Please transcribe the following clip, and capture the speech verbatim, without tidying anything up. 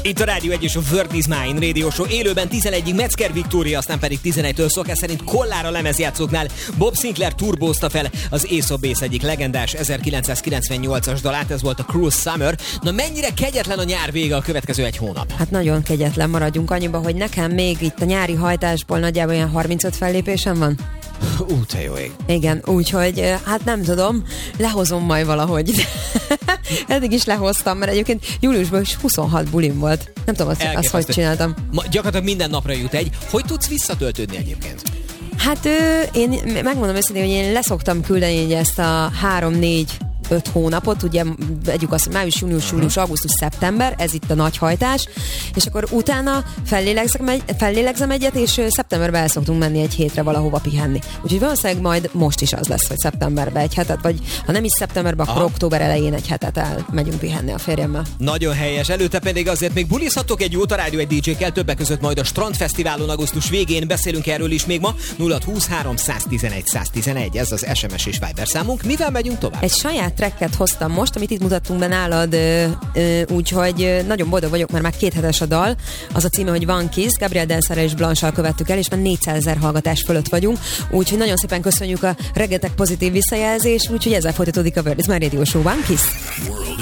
Itt a Rádió egy és a World is Mine Radio Show élőben tizenegyig Metzger Viktória, aztán pedig tizenegytől szokás szerint Kollára lemezjátszóknál Bob Sinclair turbózta fel az Ace of Base egyik legendás ezerkilencszázkilencvennyolcas dalát, ez volt a Cruel Summer. Na mennyire kegyetlen a nyár vége a következő egy hónap? Hát nagyon kegyetlen, maradjunk annyiba, hogy nekem még itt a nyári hajtásból nagyjából ilyen harmincöt fellépésem van. Ú, te jó ég. Igen, úgyhogy hát nem tudom, lehozom majd valahogy. Eddig is lehoztam, mert egyébként júliusban is huszonhat bulim volt. Nem tudom, azt, azt hogy csináltam. Ma, gyakorlatilag minden napra jut egy. Hogy tudsz visszatöltődni egyébként? Hát ő, én megmondom őszintén, hogy én leszoktam küldeni ezt a három-négy öt hónapot, ugye vegyük azt, hogy május, június, július, augusztus, szeptember, ez itt a nagy hajtás, és akkor utána fellélegzem, egy, fellélegzem egyet, és szeptemberben el szoktunk menni egy hétre valahova pihenni. Úgyhogy valószínűleg majd most is az lesz, hogy szeptemberben egy hetet, vagy ha nem is szeptemberben, akkor Aha. október elején egy hetet elmegyünk pihenni a férjemmel. Nagyon helyes, előtte pedig azért még bulizhatok egy jót a Rádió egy dé dzsékkel, többek között majd a Strandfesztiválon augusztus végén, beszélünk erről is még ma. Nulla húszhárom száztizenegy száztizenegy, ez az es em es és Viber számunk. Mivel megyünk tovább? Egy saját tracket hoztam most, amit itt mutattunk be nálad, úgyhogy nagyon boldog vagyok, mert már két hetes a dal. Az a címe, hogy One Kiss, Gabriel Dancerrel és Blanche-sal követtük el, és már négyszázezer hallgatás fölött vagyunk, úgyhogy nagyon szépen köszönjük a rengeteg pozitív visszajelzést, úgyhogy ezzel folytatódik a World is Mine Radio Show. One Kiss!